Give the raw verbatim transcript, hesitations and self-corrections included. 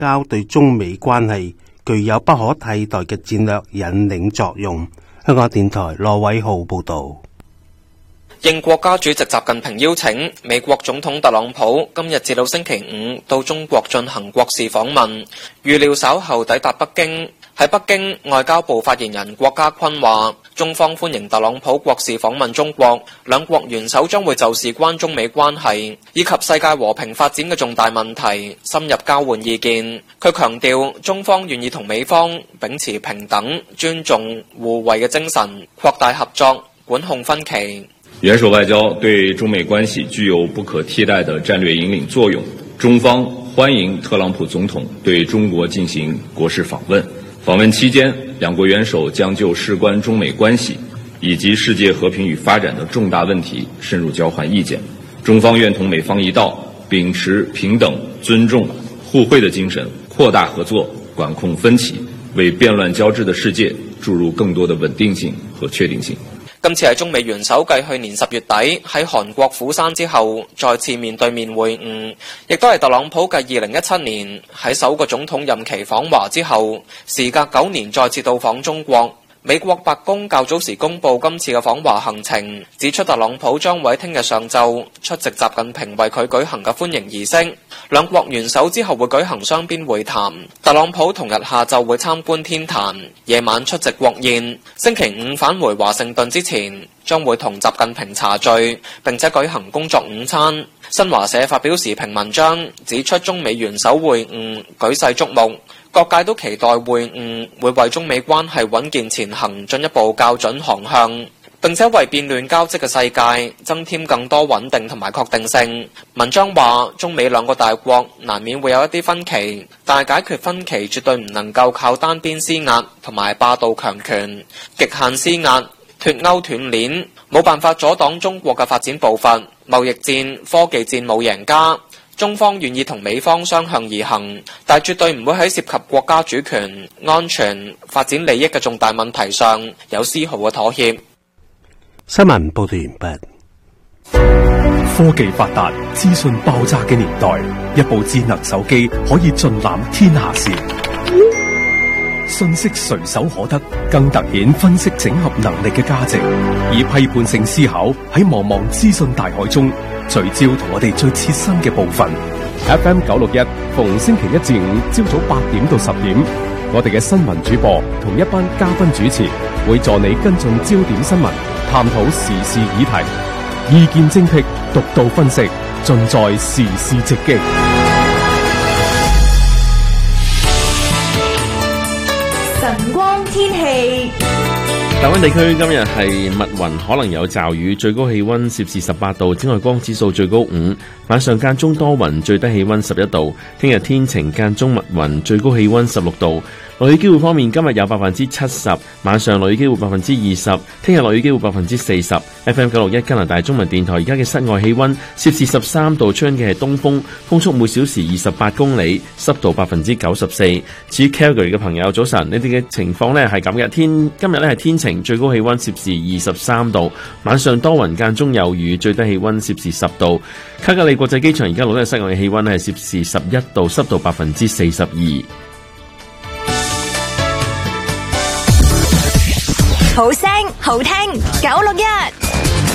交對中美關係具有不可替代嘅戰略引領作用。香港電台羅偉浩報道。 應國家主席習近平邀請，美國總統特朗普今日至到星期五到中國進行國事訪問，預料稍後抵達北京。喺北京，外交部發言人郭家坤話，中方歡迎特朗普國事訪問中國，兩國元首將會就事關中美關係以及世界和平發展嘅重大問題深入交換意見。佢強調，中方願意同美方秉持平等、尊重、互惠嘅精神，擴大合作，管控分歧。 元首外交對中美關係具有不可替代的戰略引領作用，中方歡迎特朗普總統對中國進行國事訪問。訪問期間，兩國元首將就事關中美關係以及世界和平與發展的重大問題深入交換意見。中方願同美方一道，秉持平等、尊重、互惠的精神，擴大合作，管控分歧，為變亂交織的世界注入更多的穩定性和確定性。 今次係中美元首繼去年十月底喺韓國釜山之後再次面對面會晤，亦都係特朗普繼二零一七年喺首個總統任期訪華之後，時隔九年再次到訪中國。美國白宮較早時公布今次嘅訪華行程，指出特朗普將會喺聽日上晝出席習近平為佢舉行嘅歡迎儀式，兩國元首之後會舉行雙邊會談。特朗普同日下晝會參觀天壇，夜晚出席國宴，星期五返回華盛頓之前，將會同習近平茶聚，並且舉行工作午餐。新華社發表時評文章，指出中美元首會晤舉世矚目，各界都期待會晤會為中美關係穩健前行進一步校準航向，並且為變亂交織嘅世界增添更多穩定同埋確定性。文章話，中美兩個大國難免會有一啲分歧，但係解決分歧絕對唔能夠靠單邊施壓同埋霸道強權、極限施壓、脫鈎斷鏈，冇辦法阻擋中國嘅發展步伐。貿易戰、科技戰冇贏家，中方願意同美方相向而行，但絕對唔會喺涉及國家主權、安全、發展利益嘅重大問題上有絲毫嘅妥協。 新聞報道完畢。 科技發達、資訊爆炸嘅年代，一部智能手機可以盡覽天下事，信息隨手可得，更凸顯分析整合能力嘅價值。以批判性思考喺茫茫資訊大海中，聚焦同我哋最切身嘅部分。F M 九六一逢星期一至五朝早八點到十點，我哋嘅新聞主播同一班嘉賓主持會助你跟進焦點新聞，探討時事議題，意見精闢，獨到分析，盡在時事直擊。 晨光天氣。 大灣地區今日係密雲，可能有驟雨，最高氣溫攝氏十八度，紫外光指數最高五。晚上間中多雲，最低氣溫十一度。聽日天晴間中密雲，最高氣溫十六度。落雨機會方面，今日有百分之七十，晚上落雨機會百分之二十，聽日落雨機會百分之四十。F M 九六一加拿大中文電台而家嘅室外氣溫攝氏十三度，吹嘅係東風，風速每小時二十八公里，濕度百分之九十四。至於 Calgary 嘅朋友，早晨，你哋嘅情況呢係咁嘅，天今日呢係天晴，最高氣溫攝氏二十三度，晚上多雲間中有雨，最低氣溫攝氏十度。卡加利國際機場而家錄得室外嘅氣溫係攝氏十一度，濕度百分之四十二。 好聲好聽，九六一。